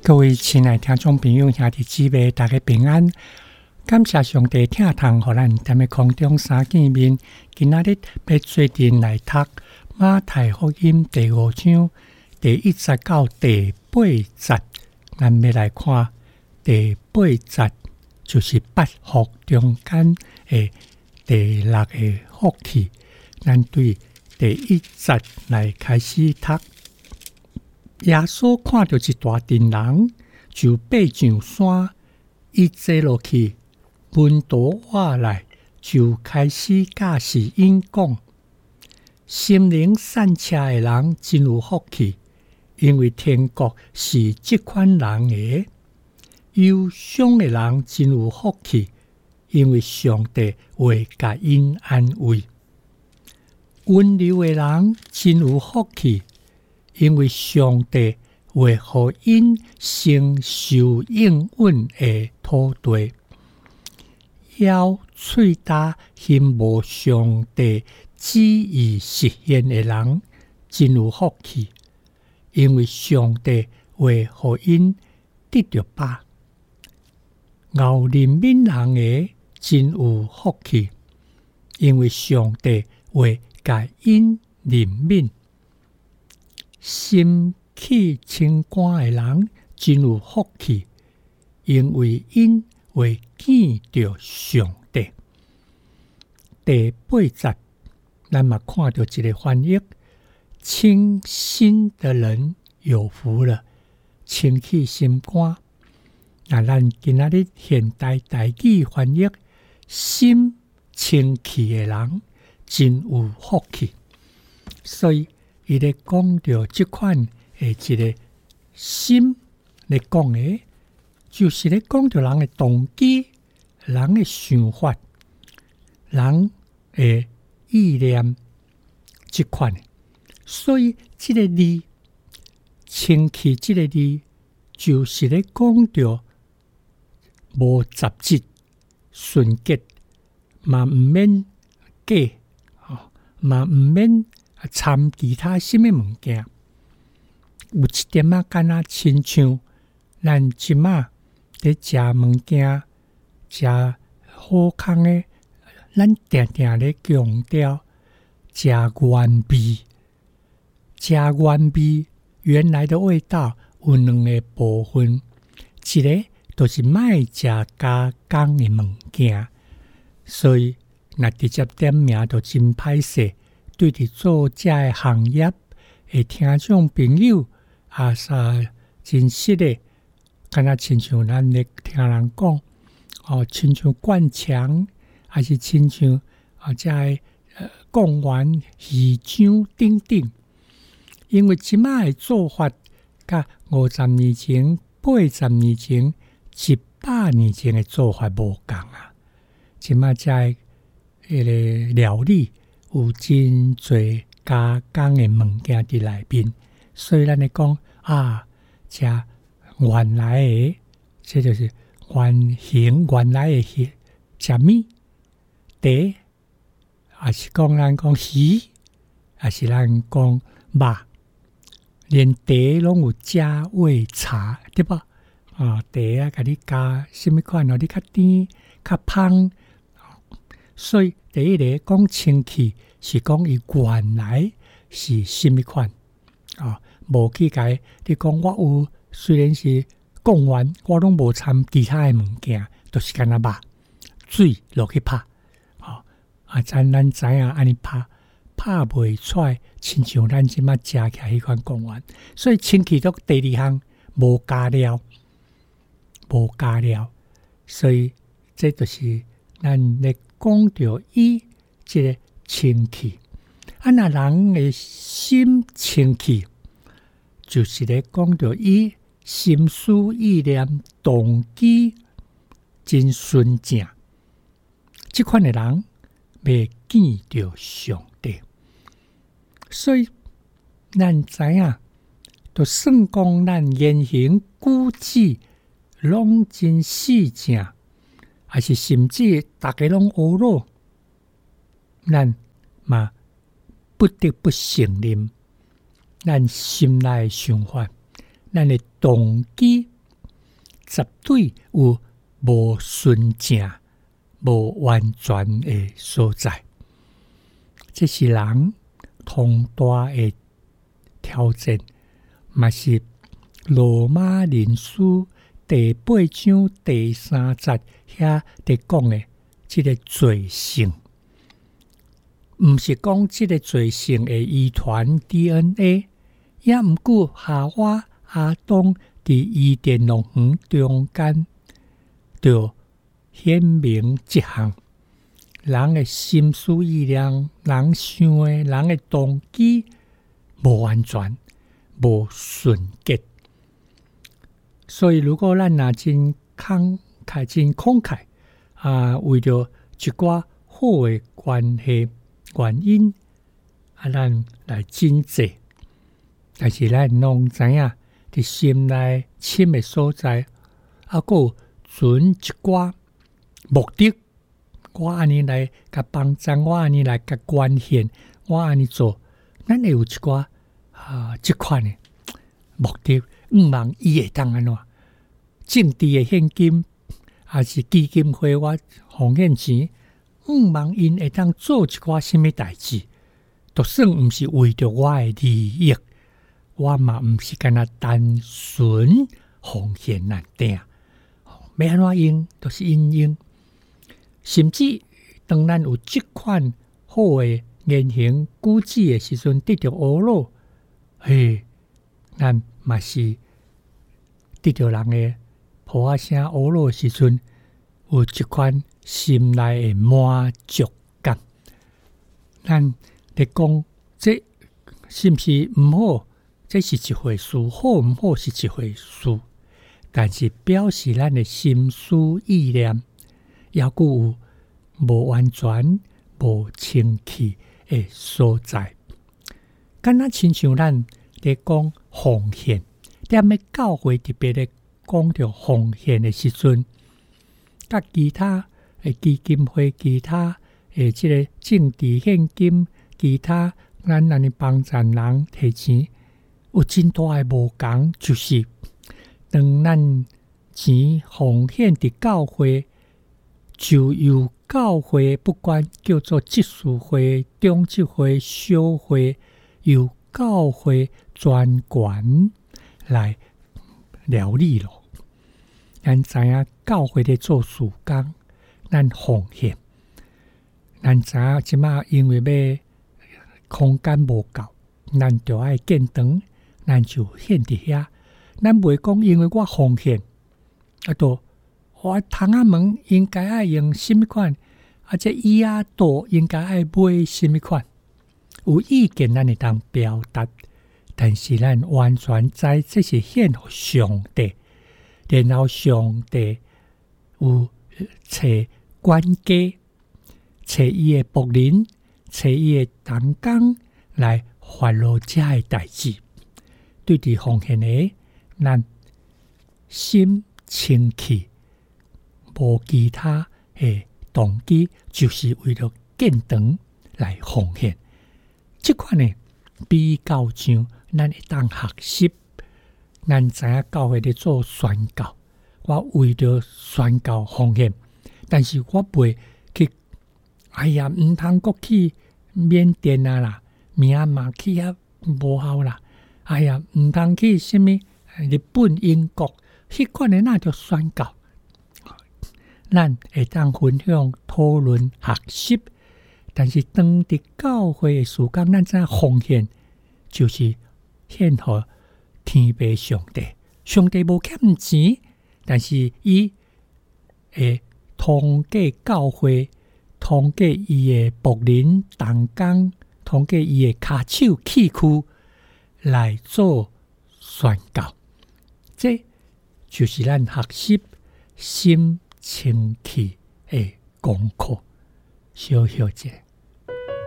各位亲爱听众朋友、兄弟姊妹，大家平安！感谢上帝听堂，互咱踮咧空中相见面。今仔日要做阵来读马太福音第5章第1节到第8节，咱要来看第8节，就是8福中间的第6个福气。咱对第1节来开始读。耶稣看到一大群人，就爬上山，伊坐落去，门徒话来，就开始教示因讲：心灵善车的人真有福气，因为天国是这款人的；忧伤的人真有福气，因为上帝会甲因安慰；温柔的人真有福气，因为上帝会互因承受应允的土地。要喙焦羡慕上帝旨意实现的人真有福气，因为上帝会互因得到饱。熬怜悯人的真有福气，因为上帝会甲因怜悯。心气清寒的人真有福气，因为因会见到上帝。第8节，咱嘛看到一个翻译：清心的人有福了，清气心肝。那咱今仔日现代台语翻译：心清气的人真有福气。所以伊咧讲到这款的一个心咧讲的，就是咧讲到人的动机、人的想法、人的意念这款。所以这个字清气，这个字就是咧讲到无杂质、纯洁，嘛毋免假，嘛毋免掺其他什么物件。有一点仔敢若亲像咱即马咧食物件、食好康的，咱定定咧强调食原味。食原味原来的味道有2个部分，一个就是莫食加工的物件，所以若直接点名就真歹势。对伫做这个行业的听众朋友，真实的，敢若亲像咱咧听人讲，亲像灌肠，还是亲像这个讲完鱼浆等等。因为即马的做法，甲50年前、80年前、100年前的做法无共啊。即马这个料理有真侪加工的物件伫内面，所以咱咧讲食原来的，这就是原形原来的食物。茶，还是讲咱讲鱼，还是咱讲肉，连茶拢有加味茶，对吧？茶甲你加什么款？你较甜、较香。所以第一个讲清气，是讲伊原来是什么款无去解。你讲我有，虽然是讲完，我拢无掺其他的物件，都是干那肉水落去拍咱知影安尼拍袂出来，亲像咱即马食起来迄款讲完。所以清气都第2项无加料，所以这就是咱咧讲到伊即个清气。若人的心清气，就是咧讲到伊心思意念动机真纯正，这款的人要见到上帝。所以咱知影，就算讲咱言行举止拢真细正，还是甚至大家拢乌鲁，咱嘛不得不承认，咱心内的想法，咱的动机绝对有无纯正、无完全的所在。这是人通大的挑战，嘛是罗马人书第8章第3节遐伫讲的这个罪性，毋是讲这个罪性的遗传 DNA， 也毋过夏娃、亚当伫伊甸农园中间，就显明一项。人的心思意念，人想的，人的动机无完全，无纯洁。所以，如果咱若真慷慨、真慷慨为着一寡好的关系原因咱来真济，但是咱拢知影，伫心内深的所在，还有存一寡目的。我安尼来甲帮助，我安尼来甲捐献，我安尼做，咱会有一寡即款的目的，毋茫伊会当安怎？政治的现金，还是基金会我奉献钱，毋茫因会当做一寡什么代志？就算毋是为着我的利益，我嘛毋是干那单纯奉献难定。要安怎用，就是用。甚至当咱有即款好的言行举止的时阵，得到恶路，咱嘛是得到人的抱啊声恶路的时阵，有一款心内的满足感。咱咧讲，这是毋是毋好？这是一回事，好毋好是一回事，但是表示咱的心思意念。也有无完全、无清气的所在，敢若亲像咱咧讲奉献，踮咧教会特别咧讲着奉献的时阵，甲其他的基金会、其他的即个政治献金、其他咱安尼帮助人提钱，有真大的无共，就是当咱钱奉献伫教会。就由教会不管叫做执事会、中执会、小会，由教会专权来料理咯。咱知影教会咧做事工，咱奉献。咱知影即马因为要空间无够，咱就爱建堂，咱就献伫遐。咱袂讲因为我奉献，都。我窗仔门应该爱用什么款，这椅仔桌应该爱买什么款。有意见咱会当表达，但是咱完全知这是献给上帝，然后上帝有找管家，找伊的仆人，找伊的同工来发落这的代志。对伫奉献的，咱心清气。无其他的动机，就是为了建堂来奉献。这款呢，比较上咱会当学习。咱知影教会咧做宣教，我为了宣教奉献，但是我袂去，毋通国去缅甸啊啦，明仔嘛去遐无效啦，毋通去什么日本、英国，迄款的那叫宣教。咱会当分享、讨论、学习，但是当伫教会的事工，咱怎奉献，就是献互天父上帝。上帝无欠钱，但是伊会通过教会，通过伊的仆人、同工，通过伊的骹手、器躯来做宣教。这就是咱学习心清气的功课，小小者。